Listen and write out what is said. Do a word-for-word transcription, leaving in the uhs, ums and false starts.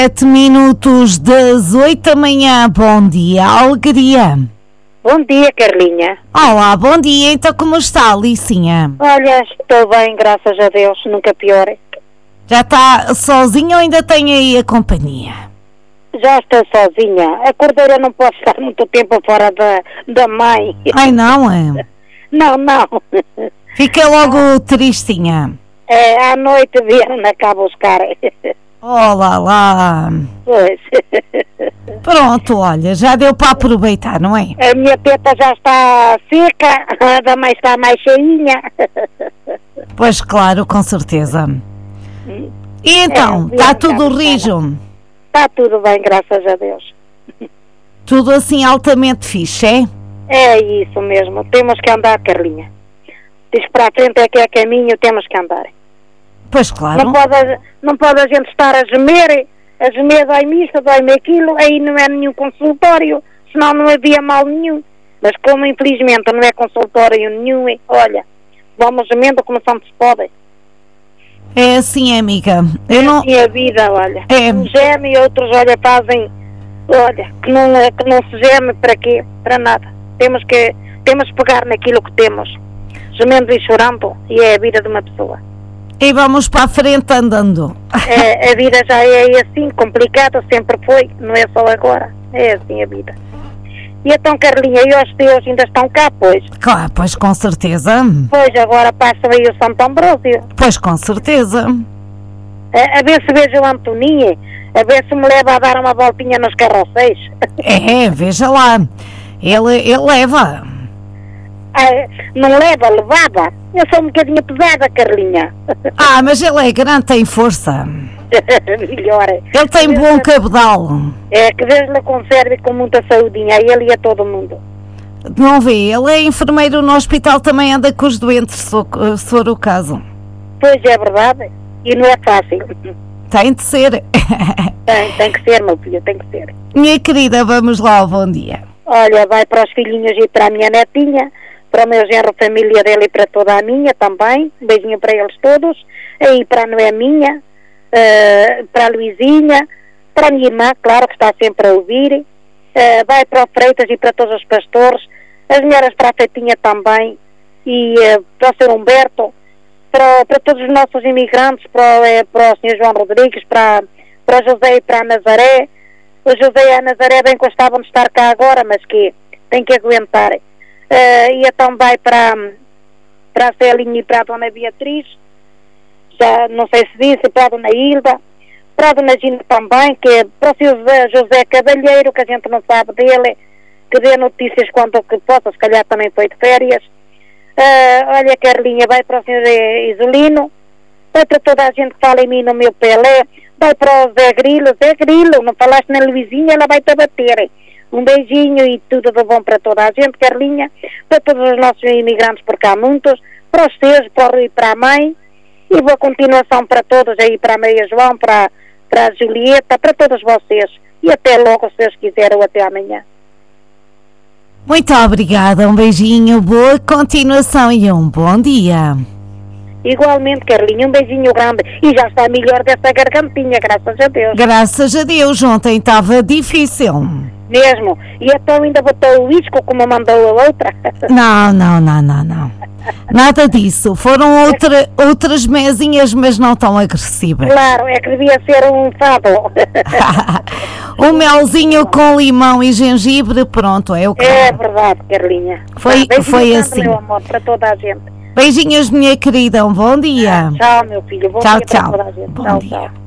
Sete minutos das oito da manhã. Bom dia, alegria. Bom dia, Carlinha. Olá, bom dia. Então como está, Alicinha? Olha, estou bem, graças a Deus, nunca pior. Já está sozinha ou ainda tem aí a companhia? Já estou sozinha. A cordeira não pode estar muito tempo fora da, da mãe. Ai, não, é? Não, não. Fica logo tristinha. É, à noite vieram cá buscar. Olá, lá. Pois. Pronto, olha, já deu para aproveitar, não é? A minha teta já está seca, a da mãe está mais cheinha. Pois claro, com certeza. E então, É, está bem, tudo tá, rijo? Está tudo bem, graças a Deus. Tudo assim altamente fixe, é? É isso mesmo, temos que andar, Carlinha. Diz para a frente é que é caminho, temos que andar. Pois claro. Não pode, não pode a gente estar a gemer, a gemer dói-me isto, dói-me aquilo, aí não é nenhum consultório, senão não havia mal nenhum. Mas como infelizmente não é consultório nenhum, olha, vamos gemendo como sempre se pode. É assim, amiga. Eu é não... assim a vida, olha. É. Um geme e outros, olha, fazem, olha, que não, que não se geme para quê? Para nada. Temos que, temos que pegar naquilo que temos, gemendo e chorando, e é a vida de uma pessoa. E vamos para a frente andando. É, a vida já é assim, complicada, sempre foi, não é só agora. É assim a vida. E então, Carlinha, e os teus ainda estão cá, pois? Claro, pois com certeza. Pois, agora passa aí o Santo Ambrósio. Pois com certeza. A, a ver se vejo o Antoninho, a ver se me leva a dar uma voltinha nos carrocéis. É, veja lá. Ele, ele leva. Ah, não leva, levava. Eu sou um bocadinho pesada, Carlinha. Ah, mas ele é grande, tem força. Melhor. Ele tem bom cabedal. É, que Deus lhe conserve com muita saudinha, a ele e a todo mundo. Não vê? Ele é enfermeiro no hospital, também anda com os doentes, se for, se for o caso. Pois é verdade. E não é fácil. Tem de ser. Tem, tem que ser, meu filho, tem que ser. Minha querida, vamos lá, bom dia. Olha, vai para os filhinhos e para a minha netinha, para o meu genro, família dele e para toda a minha também. Um beijinho para eles todos. Aí para a Noeminha, uh, para a Luizinha, para a minha irmã, claro, que está sempre a ouvir. Uh, vai para o Freitas e para todos os pastores. As mulheres para a Feitinha também. E uh, para o senhor Humberto, para, para todos os nossos imigrantes, para, uh, para o senhor João Rodrigues, para, para o José e para a Nazaré. O José e a Nazaré bem gostavam de estar cá agora, mas que tem que aguentar. Uh, e então vai para, para a Celinha e para a Dona Beatriz, já não sei se disse, para a Dona Hilda, para a Dona Gina também, que é para o seu José, José Cavalheiro, que a gente não sabe dele, que dê notícias quando que possa, se calhar também foi de férias. Uh, olha, Carlinha, vai para o senhor Isolino, vai para toda a gente que fala em mim no meu Pelé, vai para o Zé Grilo, Zé Grilo, não falaste na Luizinha, ela vai-te abater. Um beijinho e tudo de bom para toda a gente, Carlinha, para todos os nossos imigrantes por cá, muitos, para os seus, para o Rui e para a mãe, e boa continuação para todos aí, para a Maria João, para, para a Julieta, para todos vocês. E até logo, se Deus quiser, ou até amanhã. Muito obrigada, um beijinho, boa continuação e um bom dia. Igualmente, Carlinha, um beijinho grande. E já está melhor dessa gargantinha, graças a Deus. Graças a Deus, ontem estava difícil. Mesmo. E então ainda botou o isco como mandou a outra? Não, não, não, não, não. Nada disso. Foram outra, outras mesinhas, mas não tão agressivas. Claro, é que devia ser um fado. Um melzinho com limão e gengibre, pronto, é o que é verdade, Carlinha. Foi, ah, foi assim. Meu amor, para toda a gente. Beijinhos, minha querida, um bom dia. Tchau, meu filho. Bom tchau, dia tchau. para toda a gente. Bom Tchau, dia. tchau.